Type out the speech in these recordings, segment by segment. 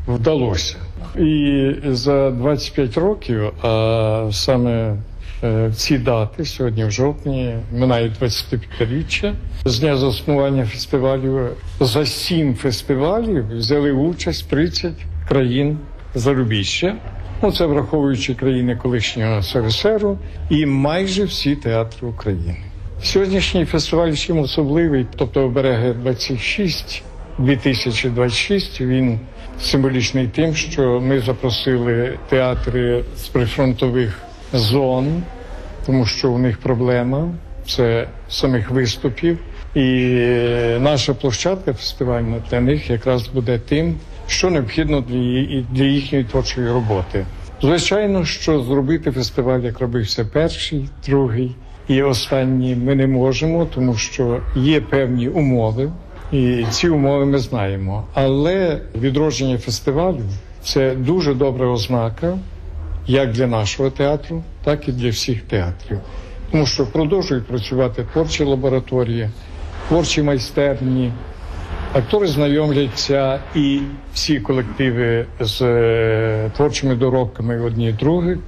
вдалося. І за 25 років, а саме в ці дати, сьогодні в жовтні, минає 25-річчя з дня заснування фестивалю. За 7 фестивалів взяли участь 30 країн зарубіжжя. Це враховуючи країни колишнього СРСР і майже всі театри України. Сьогоднішній фестиваль чим особливий, тобто «Обереги 26», 2026, він символічний тим, що ми запросили театри з прифронтових зон, тому що у них проблема – це самих виступів. І наша площадка фестивальна для них якраз буде тим, що необхідно для їхньої творчої роботи. Звичайно, що зробити фестиваль, як робився перший, другий і останній, ми не можемо, тому що є певні умови, і ці умови ми знаємо. Але відродження фестивалю – це дуже добра ознака, як для нашого театру, так і для всіх театрів. Тому що продовжують працювати творчі лабораторії, творчі майстерні, актори знайомляться і всі колективи з творчими доробками одні других.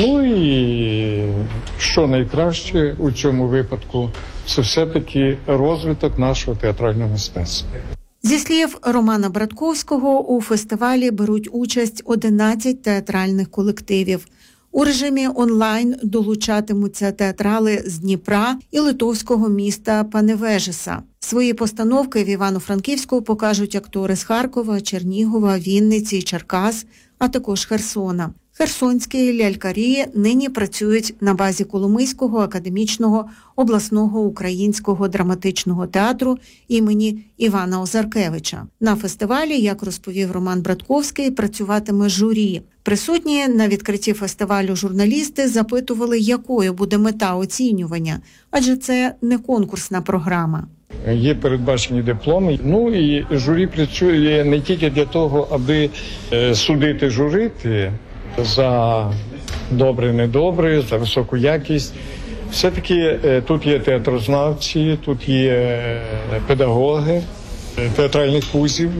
І що найкраще у цьому випадку, це все-таки розвиток нашого театрального мистецтва. Зі слів Романа Братковського, у фестивалі беруть участь 11 театральних колективів. У режимі онлайн долучатимуться театрали з Дніпра і литовського міста Паневежеса. Свої постановки в Івано-Франківську покажуть актори з Харкова, Чернігова, Вінниці і Черкас, а також Херсона. Херсонські лялькарі нині працюють на базі Коломийського академічного обласного українського драматичного театру імені Івана Озаркевича. На фестивалі, як розповів Роман Братковський, працюватиме журі. Присутні на відкритті фестивалю журналісти запитували, якою буде мета оцінювання, адже це не конкурсна програма. Є передбачені дипломи. І журі працює не тільки для того, аби судити, журити за добре-недобре, за високу якість. Все-таки тут є театрознавці, тут є педагоги театральних вузів,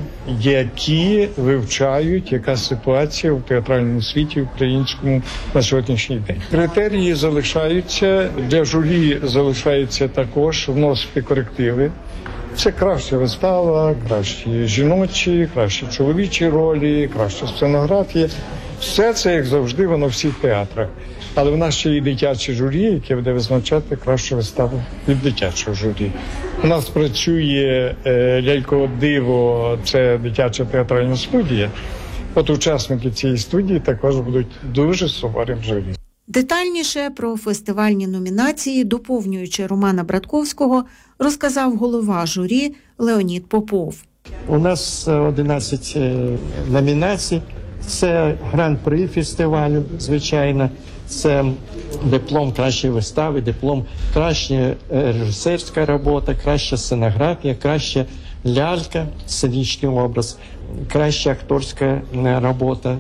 які вивчають, яка ситуація в театральному світі українському на сьогоднішній день. Критерії залишаються, для журі залишається також вносити корективи. Це краща вистава, кращі жіночі, кращі чоловічі ролі, краща сценографія. Все це, як завжди, воно в всіх театрах. Але в нас ще є дитяче журі, яке буде визначати кращу виставу від дитячого журі. У нас працює «Лялькове диво», це дитяча театральна студія. От учасники цієї студії також будуть дуже суворим журі. Детальніше про фестивальні номінації, доповнюючи Романа Братковського, розказав голова журі Леонід Попов. У нас 11 номінацій. Це гран-при фестивалю, звичайно. Це диплом кращої вистави, диплом краща режисерська робота, краща сценографія, краща лялька, сценічний образ, краща акторська робота,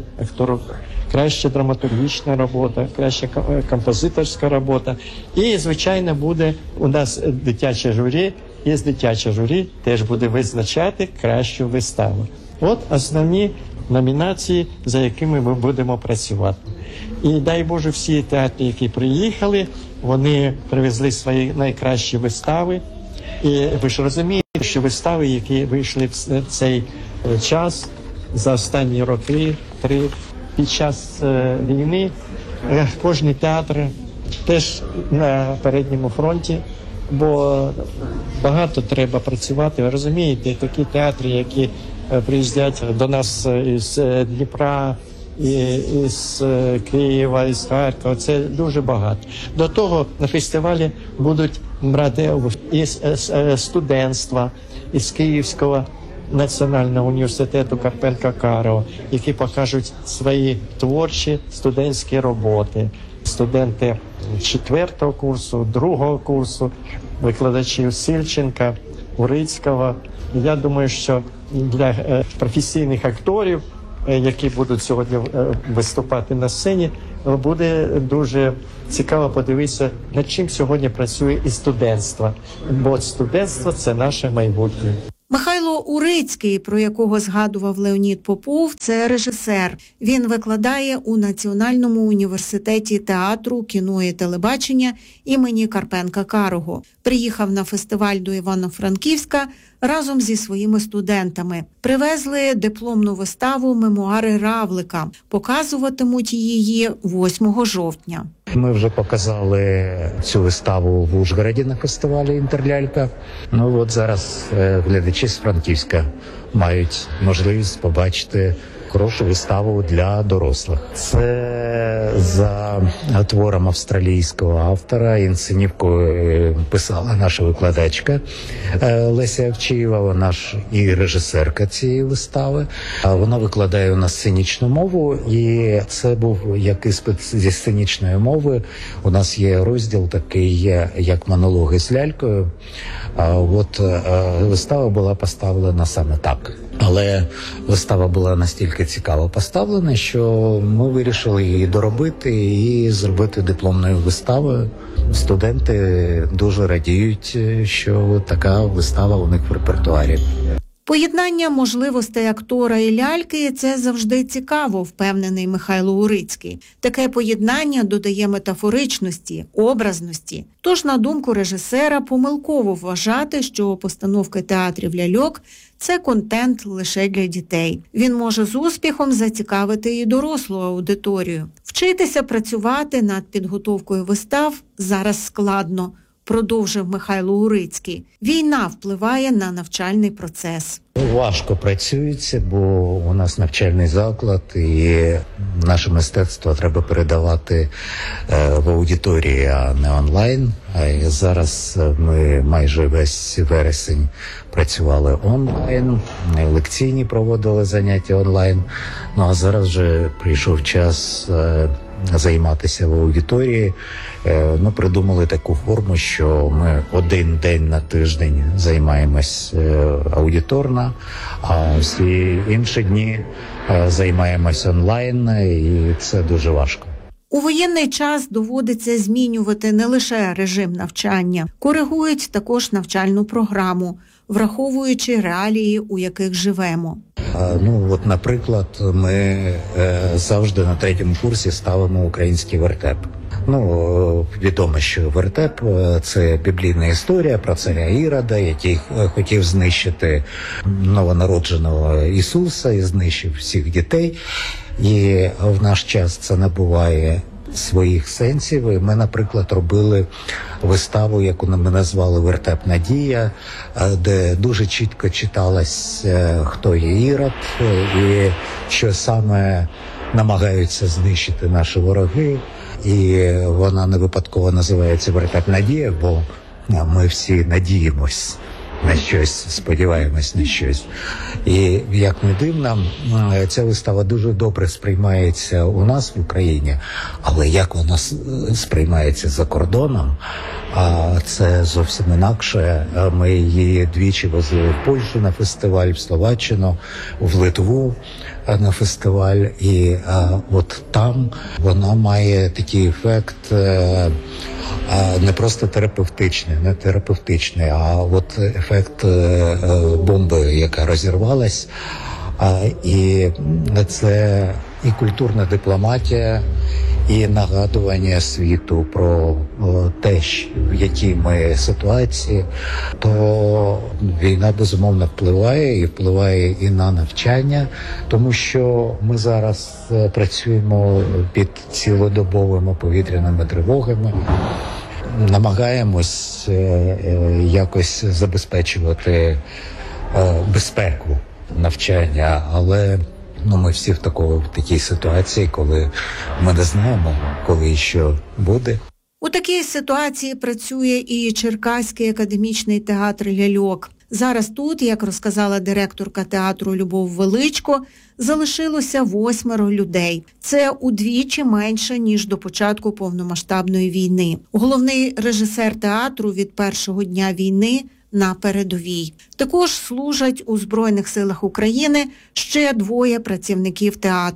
краща драматургічна робота, краща композиторська робота. І, звичайно, буде у нас дитяче журі. Є дитяче журі, теж буде визначати кращу виставу. От основні номінації, за якими ми будемо працювати. І дай Боже, всі театри, які приїхали, вони привезли свої найкращі вистави. І ви ж розумієте, що вистави, які вийшли в цей час, за останні роки, під час війни, кожен театр теж на передньому фронті, бо багато треба працювати. Ви розумієте, такі театри, які приїздять до нас із Дніпра, із Києва, із Харкова, це дуже багато. До того на фестивалі будуть брати із студентства, із Київського національного університету Карпенка-Карого, які покажуть свої творчі студентські роботи. Студенти 4-го курсу, 2-го курсу, викладачів Сильченка, Урицького. Я думаю, що для професійних акторів, які будуть сьогодні виступати на сцені, буде дуже цікаво подивитися, над чим сьогодні працює і студентство. Бо студентство – це наше майбутнє. Михайло Урицький, про якого згадував Леонід Попов, це режисер. Він викладає у Національному університеті театру, кіно і телебачення імені Карпенка-Карого. Приїхав на фестиваль до Івано-Франківська разом зі своїми студентами. Привезли дипломну виставу «Мемуари Равлика». Показуватимуть її 8 жовтня. Ми вже показали цю виставу в Ужгороді на фестивалі «Інтерлялька». Ну от зараз глядачі з Франківська мають можливість побачити хорошу виставу для дорослих. Це за твором австралійського автора. Інсценівку писала наша викладачка Леся Авчієва, вона ж і режисерка цієї вистави. Вона викладає у нас сценічну мову, і це був як іспит зі сценічної мови. У нас є розділ такий, як монологи з лялькою. От вистава була поставлена саме так. Але вистава була настільки цікаво поставлена, що ми вирішили її доробити і зробити дипломною виставою. Студенти дуже радіють, що така вистава у них в репертуарі. Поєднання можливостей актора і ляльки – це завжди цікаво, впевнений Михайло Урицький. Таке поєднання додає метафоричності, образності. Тож, на думку режисера, помилково вважати, що постановки театрів ляльок – це контент лише для дітей. Він може з успіхом зацікавити і дорослу аудиторію. Вчитися працювати над підготовкою вистав зараз складно, продовжив Михайло Урицький. Війна впливає на навчальний процес. Важко працюється, бо у нас навчальний заклад і наше мистецтво треба передавати в аудиторії, а не онлайн. Зараз ми майже весь вересень працювали онлайн, лекційні проводили заняття онлайн. Ну а зараз вже прийшов час займатися в аудиторії. Ми придумали таку форму, що ми один день на тиждень займаємось аудиторно, а всі інші дні займаємось онлайн, і це дуже важко. У воєнний час доводиться змінювати не лише режим навчання, коригують також навчальну програму, враховуючи реалії, у яких живемо. От, наприклад, ми завжди на 3-му курсі ставимо український вертеп. Відомо, що вертеп – це біблійна історія про царя Ірода, який хотів знищити новонародженого Ісуса і знищив всіх дітей. І в наш час це набуває своїх сенсів. І ми, наприклад, робили виставу, яку ми назвали «Вертеп Надія», де дуже чітко читалось, хто є Ірод і що саме намагаються знищити наші вороги. І вона не випадково називається «Вертеп Надія», бо ми всі надіємось на щось, сподіваємось на щось. І, як не дивно, ця вистава дуже добре сприймається у нас в Україні, але як вона сприймається за кордоном, це зовсім інакше. Ми її двічі возили в Польщу на фестиваль, в Словаччину, в Литву на фестиваль. І от там вона має такий ефект не просто терапевтичний, а от ефект бомби, яка розірвалась. І це і культурна дипломатія, і нагадування світу про те, в якій ми ситуації, то війна, безумовно, впливає і на навчання, тому що ми зараз працюємо під цілодобовими повітряними тривогами, намагаємось якось забезпечувати безпеку навчання, але ми всі в такій ситуації, коли ми не знаємо, коли і що буде. У такій ситуації працює і Черкаський академічний театр ляльок. Зараз тут, як розказала директорка театру Любов Величко, залишилося 8 людей. Це удвічі менше, ніж до початку повномасштабної війни. Головний режисер театру від першого дня війни на передовій. Також служать у Збройних силах України ще 2 працівників театру.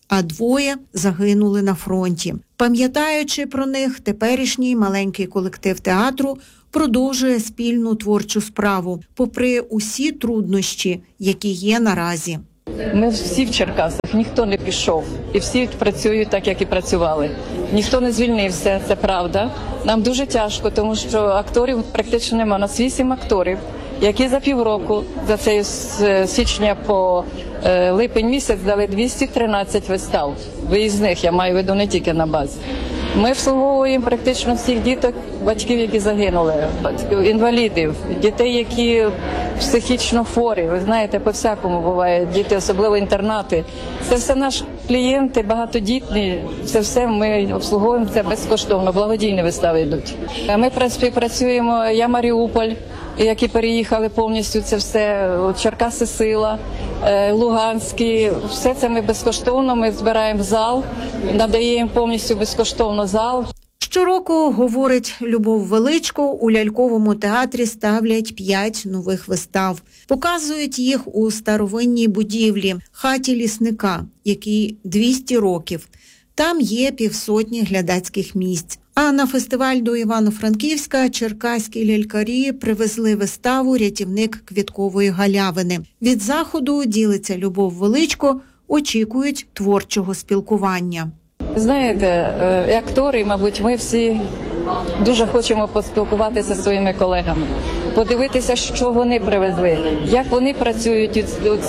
а 2 загинули на фронті. Пам'ятаючи про них, теперішній маленький колектив театру продовжує спільну творчу справу, попри усі труднощі, які є наразі. Ми всі в Черкасах, ніхто не пішов. І всі працюють так, як і працювали. Ніхто не звільнився, це правда. Нам дуже тяжко, тому що акторів практично немає. У нас 8 акторів, які за півроку, за цей січня по липень місяць дали 213 вистав. Виїзних, я маю в виду не тільки на базі. Ми обслуговуємо практично всіх діток, батьків, які загинули, інвалідів, дітей, які психічно хворі. Ви знаєте, по-всякому буває, діти, особливо інтернати. Це все наші клієнти, багатодітні, це все ми обслуговуємо, це безкоштовно, благодійні вистави йдуть. Ми співпрацюємо, я Маріуполь, які переїхали повністю, це все, Черкаси Сила, Луганський, все це ми безкоштовно, ми збираємо зал, надаємо повністю безкоштовно зал. Щороку, говорить Любов Величко, у ляльковому театрі ставлять 5 нових вистав. Показують їх у старовинній будівлі, хаті лісника, якій 200 років. Там є 50 глядацьких місць. А на фестиваль до Івано-Франківська черкаські лялькарі привезли виставу «Рятівник квіткової галявини». Від заходу, ділиться Любов Величко, очікують творчого спілкування. Знаєте, актори, мабуть, ми всі дуже хочемо поспілкуватися зі своїми колегами, подивитися, що вони привезли, як вони працюють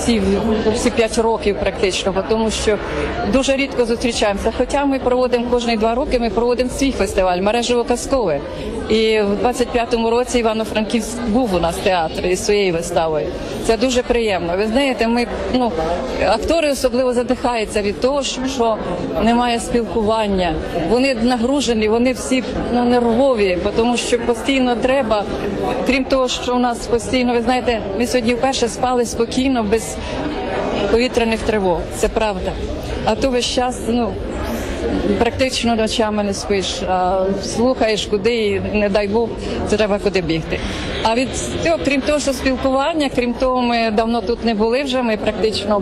ці 5 років практично, тому що дуже рідко зустрічаємося. Хоча ми проводимо кожні 2 роки, ми проводимо свій фестиваль «Мережево-казкове». І в 25-му році Івано-Франківськ був у нас театр із своєю виставою. Це дуже приємно. Ви знаєте, актори особливо задихаються від того, що немає спілкування. Вони нагружені, вони всі нервові, тому що постійно треба, крім того, що у нас постійно, ви знаєте, ми сьогодні вперше спали спокійно, без повітряних тривог. Це правда. А то весь час, практично ночами не спиш, а слухаєш куди і, не дай Бог, це треба куди бігти. А від цього, крім того, що спілкування, крім того, ми давно тут не були вже, ми практично,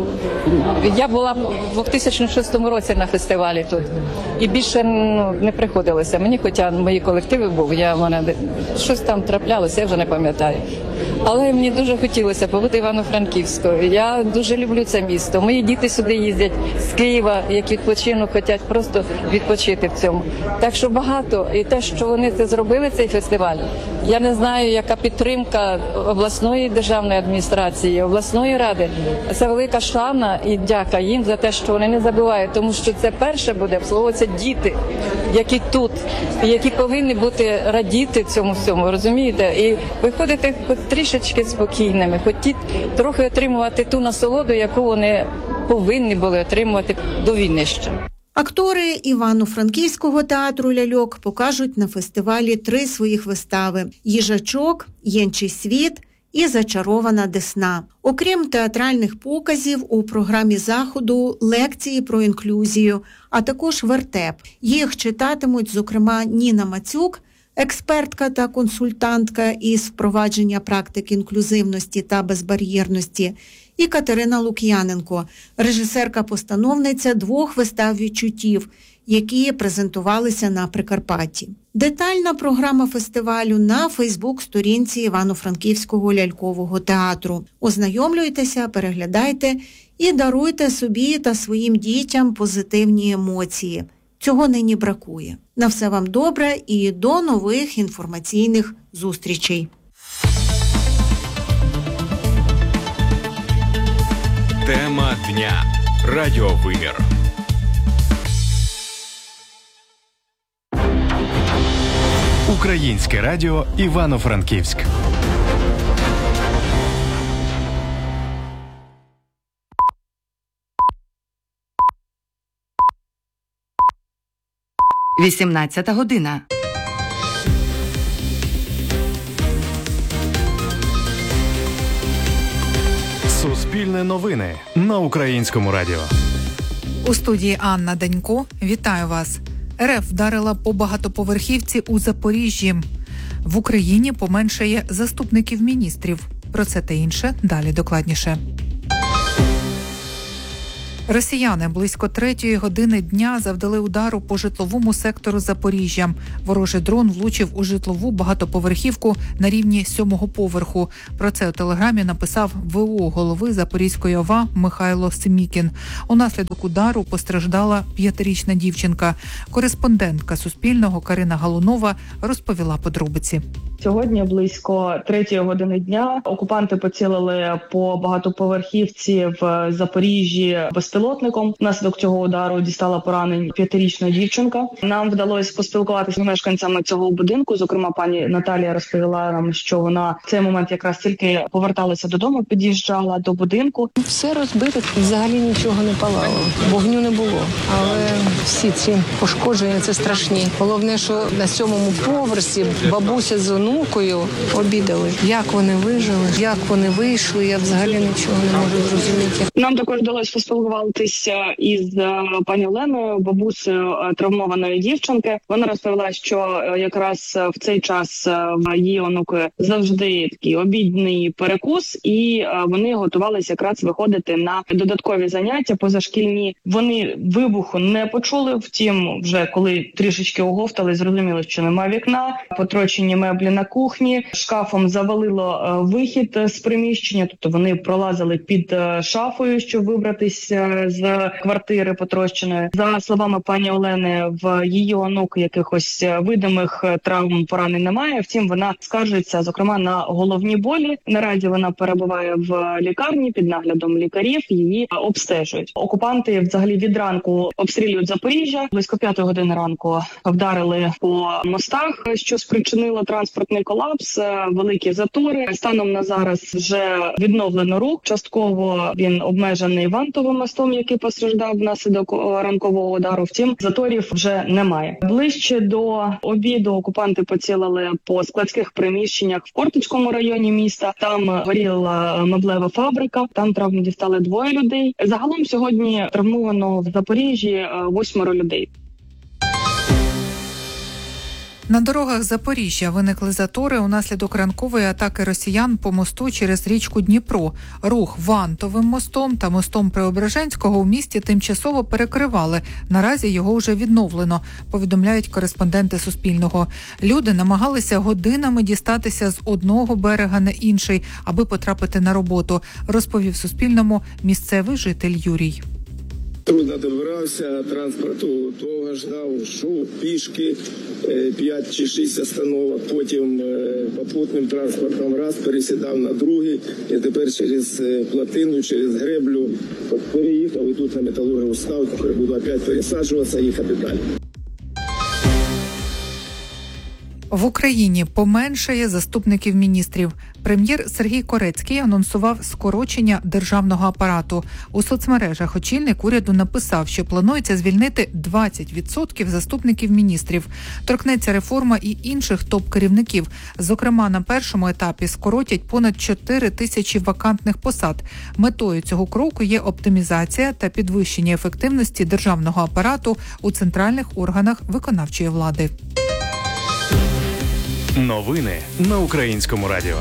я була в 2006 році на фестивалі тут, і більше не приходилося мені, хоча мої колективи був, щось там траплялося, я вже не пам'ятаю. Але мені дуже хотілося побути Івано-Франківську. Я дуже люблю це місто. Мої діти сюди їздять з Києва, як відпочинок, хочуть просто відпочити в цьому. Так що багато. І те, що вони це зробили, цей фестиваль, я не знаю, яка підтримка обласної державної адміністрації, обласної ради. Це велика шана і дяка їм за те, що вони не забувають, тому що це перше буде обслуговуватися діти, які тут, які повинні бути радіти цьому всьому, розумієте? І виходити трішечки спокійними, хотіть трохи отримувати ту насолоду, яку вони повинні були отримувати до війни ще. Актори Івано-Франківського театру ляльок покажуть на фестивалі 3 своїх вистави – «Їжачок», «Єнчий світ» і «Зачарована Десна». Окрім театральних показів, у програмі заходу лекції про інклюзію, а також вертеп. Їх читатимуть, зокрема, Ніна Мацюк, експертка та консультантка із впровадження практик інклюзивності та безбар'єрності, і Катерина Лук'яненко, режисерка-постановниця 2 вистав відчуттів, які презентувалися на Прикарпатті. Детальна програма фестивалю на Фейсбук-сторінці Івано-Франківського лялькового театру. Ознайомлюйтеся, переглядайте і даруйте собі та своїм дітям позитивні емоції. Цього нині бракує. На все вам добре і до нових інформаційних зустрічей. Тема дня. Радіовимір. Українське радіо Івано-Франківськ. – 18 година. Суспільне новини на Українському радіо. У студії Анна Данько. Вітаю вас. РФ вдарила по багатоповерхівці у Запоріжжі. В Україні поменшає заступників міністрів. Про це та інше далі докладніше. Росіяни близько 3-ї години дня завдали удару по житловому сектору Запоріжжя. Ворожий дрон влучив у житлову багатоповерхівку на рівні 7-го поверху. Про це у телеграмі написав ВО голови Запорізької ОВА Михайло Семікін. Унаслідок удару постраждала 5-річна дівчинка. Кореспондентка Суспільного Карина Галунова розповіла подробиці. Сьогодні близько 3-ї години дня окупанти поцілили по багатоповерхівці в Запоріжжі безпілотником. Внаслідок цього удару дістала поранень 5-річна дівчинка. Нам вдалося поспілкуватися з мешканцями цього будинку. Зокрема, пані Наталія розповіла нам, що вона в цей момент якраз тільки поверталася додому, під'їжджала до будинку. Все розбито, взагалі нічого не палало, вогню не було. Але всі ці пошкодження – це страшні. Головне, що на 7-му поверсі бабуся з онукою обідали. Як вони вижили, як вони вийшли, я взагалі нічого не можу зрозуміти. Нам також вдалося поспілкуватися із пані Оленою, бабусею травмованої дівчинки. Вона розповіла, що якраз в цей час в її онуки завжди такий обідній перекус, і вони готувалися якраз виходити на додаткові заняття позашкільні. Вони вибуху не почули, втім, вже коли трішечки оговтали, зрозуміли, що немає вікна, потрощені меблі на кухні, шкафом завалило вихід з приміщення, тобто вони пролазили під шафою, щоб вибратися з квартири потрощеної. За словами пані Олени, в її онуки якихось видимих травм, поранень немає, втім вона скаржиться, зокрема, на головні болі. Наразі вона перебуває в лікарні під наглядом лікарів, її обстежують. Окупанти взагалі від ранку обстрілюють Запоріжжя. Близько 5-ї години ранку вдарили по мостах, що спричинило транспортний колапс, великі затори. Станом на зараз вже відновлено рух. Частково він обмежений Вантовим мостом, який постраждав внаслідок ранкового удару. Втім, заторів вже немає. Ближче до обіду окупанти поцілили по складських приміщеннях в Кортицькому районі міста. Там горіла меблева фабрика. Там травму дістали 2 людей. Загалом сьогодні травмовано в Запоріжжі 8 людей. На дорогах Запоріжжя виникли затори унаслідок ранкової атаки росіян по мосту через річку Дніпро. Рух Вантовим мостом та мостом Преображенського у місті тимчасово перекривали. Наразі його вже відновлено, повідомляють кореспонденти Суспільного. Люди намагалися годинами дістатися з одного берега на інший, аби потрапити на роботу, розповів Суспільному місцевий житель Юрій. Трудно добирався, транспорту довго ждав, йшов пішки 5 чи 6 остановок, потім попутним транспортом раз пересідав на другий, і тепер через плотину, через греблю переїхав і тут на металургію став, тепер буду опять пересаджуватися і їхати далі. В Україні поменшає заступників міністрів. Прем'єр Сергій Корецький анонсував скорочення державного апарату. У соцмережах очільник уряду написав, що планується звільнити 20% заступників міністрів. Торкнеться реформа і інших топ-керівників. Зокрема, на першому етапі скоротять понад 4 тисячі вакантних посад. Метою цього кроку є оптимізація та підвищення ефективності державного апарату у центральних органах виконавчої влади. Новини на Українському радіо.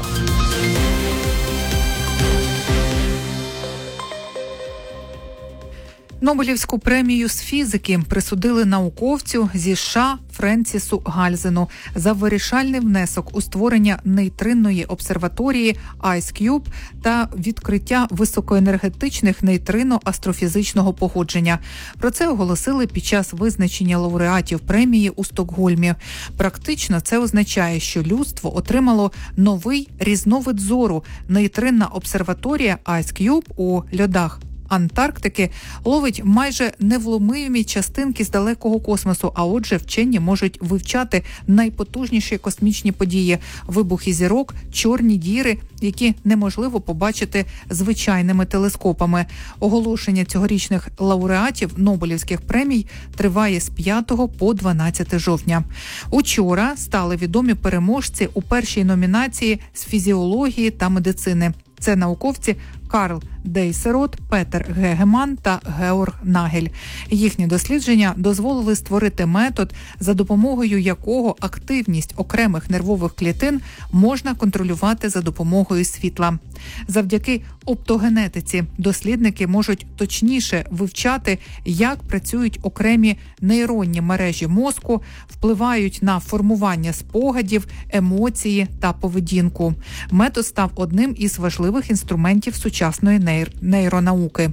Нобелівську премію з фізики присудили науковцю зі США Френсісу Гальзену за вирішальний внесок у створення нейтринної обсерваторії IceCube та відкриття високоенергетичних нейтрино-астрофізичного походження. Про це оголосили під час визначення лауреатів премії у Стокгольмі. Практично це означає, що людство отримало новий різновид зору. Нейтринна обсерваторія IceCube у льодах Антарктики ловить майже невломимі частинки з далекого космосу, а отже вчені можуть вивчати найпотужніші космічні події – вибухи зірок, чорні діри, які неможливо побачити звичайними телескопами. Оголошення цьогорічних лауреатів Нобелівських премій триває з 5 по 12 жовтня. Учора стали відомі переможці у першій номінації з фізіології та медицини. Це науковці Карл Дейсерот, Петер Гегеман та Георг Нагель. Їхні дослідження дозволили створити метод, за допомогою якого активність окремих нервових клітин можна контролювати за допомогою світла. Завдяки оптогенетиці дослідники можуть точніше вивчати, як працюють окремі нейронні мережі мозку, впливають на формування спогадів, емоції та поведінку. Метод став одним із важливих інструментів сучасної нейронауки.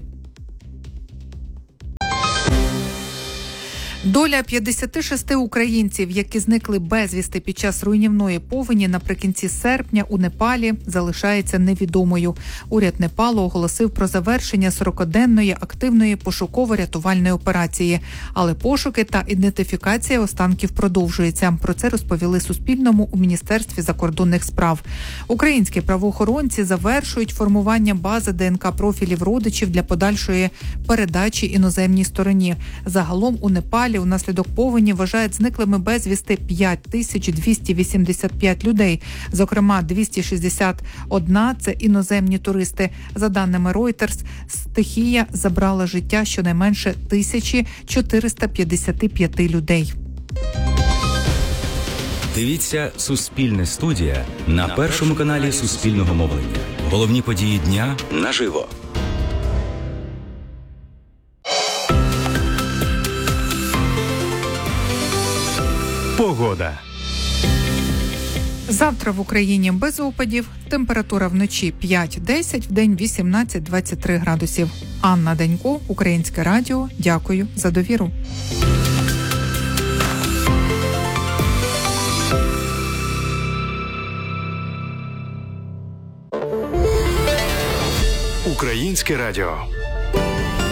Доля 56 українців, які зникли безвісти під час руйнівної повені наприкінці серпня у Непалі, залишається невідомою. Уряд Непалу оголосив про завершення 40-денної активної пошуково-рятувальної операції. Але пошуки та ідентифікація останків продовжується. Про це розповіли Суспільному у Міністерстві закордонних справ. Українські правоохоронці завершують формування бази ДНК-профілів родичів для подальшої передачі іноземній стороні. Загалом у Непалі унаслідок повені вважають зниклими безвісти 5285 людей. Зокрема, 261 – це іноземні туристи. За даними Reuters, стихія забрала життя щонайменше 1455 людей. Дивіться «Суспільне студія» на першому каналі Суспільного мовлення. Головні події дня наживо. Погода. Завтра в Україні без опадів. Температура вночі 5-10, вдень 18-23 градусів. Анна Данько, Українське радіо. Дякую за довіру. Українське радіо.